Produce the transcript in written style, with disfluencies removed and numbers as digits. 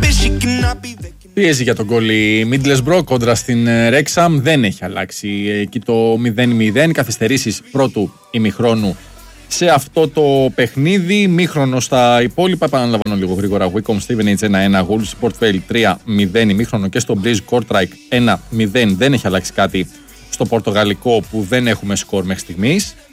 Πίεση για τον γκολ η Middlesbrough κόντρα στην Wrexham, δεν έχει αλλάξει. Εκεί το 0-0, καθυστερήσεις πρώτου ημιχρόνου σε αυτό το παιχνίδι. Ημίχρονο στα υπόλοιπα, επαναλαμβάνω λίγο γρήγορα. Wycombe Stevenage 1-1, Wolves Port Vale 3-0. Ημίχρονο και στο Blaise Kortrijk 1-0. Δεν έχει αλλάξει κάτι στο πορτογαλικό που δεν έχουμε σκορ μέχρι στιγμής.